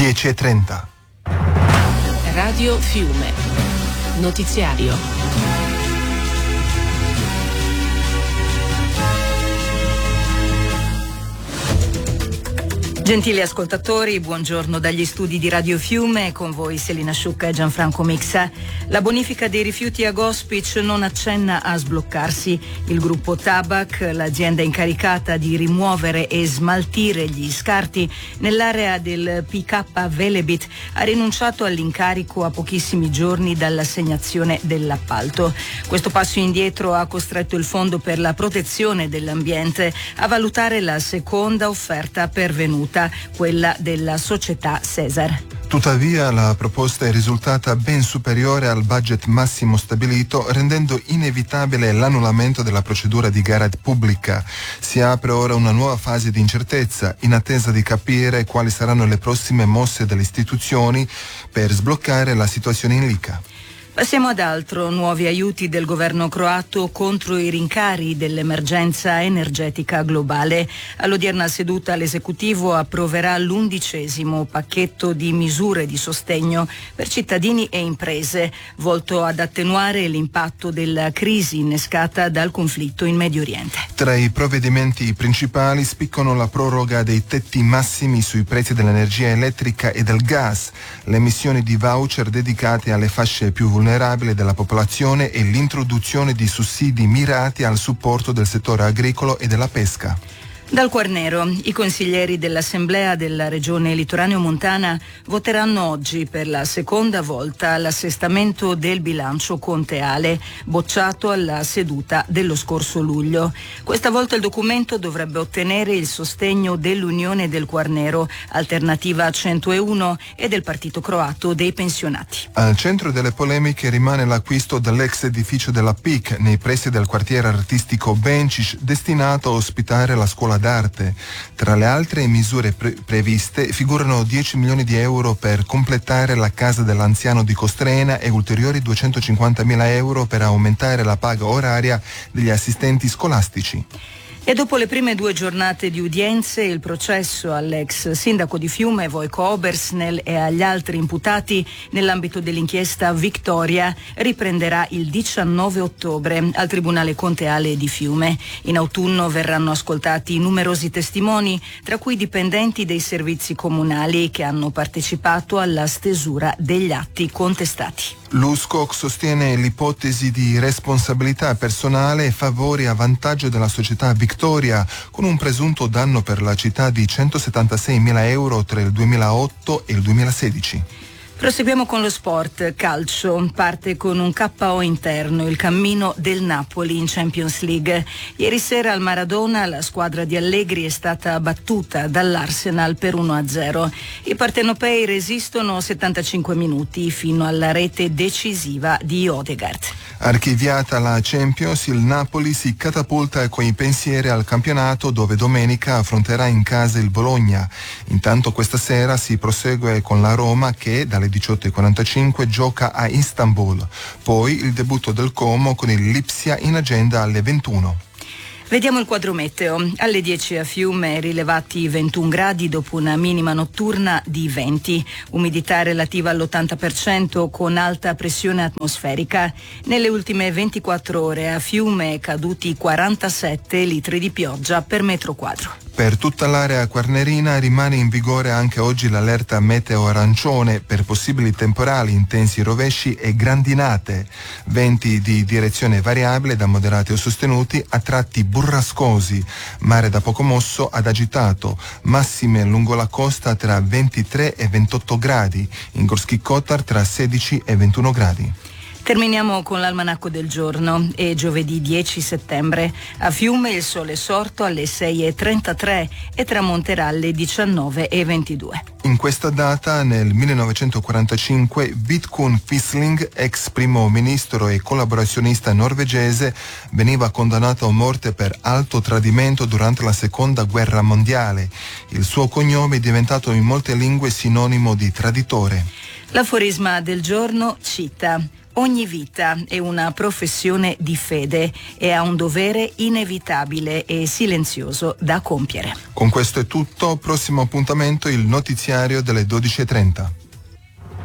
10:30. Radio Fiume. Notiziario. Gentili ascoltatori, buongiorno dagli studi di Radio Fiume, con voi Selina Sciucca e Gianfranco Mixa. La bonifica dei rifiuti a Gospic non accenna a sbloccarsi. Il gruppo Tabac, l'azienda incaricata di rimuovere e smaltire gli scarti nell'area del PK Velebit, ha rinunciato all'incarico a pochissimi giorni dall'assegnazione dell'appalto. Questo passo indietro ha costretto il Fondo per la protezione dell'ambiente a valutare la seconda offerta pervenuta, quella della società Cesar. Tuttavia la proposta è risultata ben superiore al budget massimo stabilito, rendendo inevitabile l'annullamento della procedura di gara pubblica. Si apre ora una nuova fase di incertezza, in attesa di capire quali saranno le prossime mosse delle istituzioni per sbloccare la situazione in Lica. Passiamo ad altro. Nuovi aiuti del governo croato contro i rincari dell'emergenza energetica globale. All'odierna seduta l'esecutivo approverà l'11° pacchetto di misure di sostegno per cittadini e imprese, volto ad attenuare l'impatto della crisi innescata dal conflitto in Medio Oriente. Tra i provvedimenti principali spiccano la proroga dei tetti massimi sui prezzi dell'energia elettrica e del gas, le emissioni di voucher dedicate alle fasce più vulnerabili della popolazione e l'introduzione di sussidi mirati al supporto del settore agricolo e della pesca. Dal Quarnero, i consiglieri dell'Assemblea della Regione Litoraneo-Montana voteranno oggi per la seconda volta l'assestamento del bilancio conteale, bocciato alla seduta dello scorso luglio. Questa volta il documento dovrebbe ottenere il sostegno dell'Unione del Quarnero, Alternativa 101 e del Partito Croato dei Pensionati. Al centro delle polemiche rimane l'acquisto dell'ex edificio della PIC nei pressi del quartiere artistico Bencic, destinato a ospitare la scuola d'arte. Tra le altre misure previste figurano 10 milioni di euro per completare la casa dell'anziano di Costrena e ulteriori 250.000 euro per aumentare la paga oraria degli assistenti scolastici. E dopo le prime 2 giornate di udienze, il processo all'ex sindaco di Fiume, Vojko Obersnel, e agli altri imputati nell'ambito dell'inchiesta Victoria riprenderà il 19 ottobre al Tribunale Conteale di Fiume. In autunno verranno ascoltati numerosi testimoni, tra cui dipendenti dei servizi comunali che hanno partecipato alla stesura degli atti contestati. L'USCOC sostiene l'ipotesi di responsabilità personale e favori a vantaggio della società Victoria, con un presunto danno per la città di 176.000 euro tra il 2008 e il 2016. Proseguiamo con lo sport. Calcio. Parte con un KO interno il cammino del Napoli in Champions League. Ieri sera al Maradona la squadra di Allegri è stata battuta dall'Arsenal per 1-0. I partenopei resistono 75 minuti fino alla rete decisiva di Odegaard. Archiviata la Champions, il Napoli si catapulta con i pensieri al campionato, dove domenica affronterà in casa il Bologna. Intanto questa sera si prosegue con la Roma che dalle 18:45 gioca a Istanbul. Poi il debutto del Como con il Lipsia in agenda alle 21. Vediamo il quadro meteo. Alle 10 a Fiume rilevati 21 gradi dopo una minima notturna di 20. Umidità relativa all'80% con alta pressione atmosferica. Nelle ultime 24 ore a Fiume caduti 47 litri di pioggia per metro quadro. Per tutta l'area quarnerina rimane in vigore anche oggi l'allerta meteo arancione per possibili temporali, intensi rovesci e grandinate. Venti di direzione variabile da moderati o sostenuti, a tratti burrascosi, mare da poco mosso ad agitato, massime lungo la costa tra 23 e 28 gradi, in Gorski Kotar tra 16 e 21 gradi. Terminiamo con l'almanacco del giorno. È giovedì 10 settembre. A Fiume il sole è sorto alle 6:33 e tramonterà alle 19:22. In questa data, nel 1945, Vidkun Quisling, ex primo ministro e collaborazionista norvegese, veniva condannato a morte per alto tradimento durante la Seconda Guerra Mondiale. Il suo cognome è diventato in molte lingue sinonimo di traditore. L'aforisma del giorno cita: Ogni vita è una professione di fede e ha un dovere inevitabile e silenzioso da compiere. Con questo è tutto, prossimo appuntamento il notiziario delle 12:30.